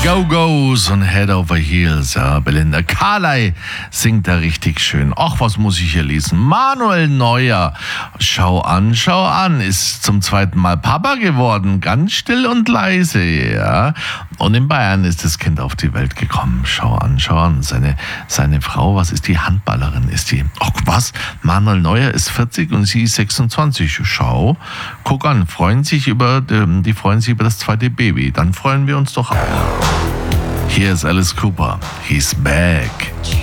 Go-Go's und Head Over Heels. Ja, Belinda Carley singt da richtig schön. Ach, was muss ich hier lesen? Manuel Neuer, schau an, ist zum zweiten Mal Papa geworden. Ganz still und leise, ja. Und in Bayern ist das Kind auf die Welt gekommen. Schau an. Seine Frau, was ist die? Handballerin ist die. Ach, was? Manuel Neuer ist 40 und sie ist 26. Schau, guck an, die freuen sich über das zweite Baby. Dann freuen wir uns doch auch. Hier ist Alice Cooper. He's back.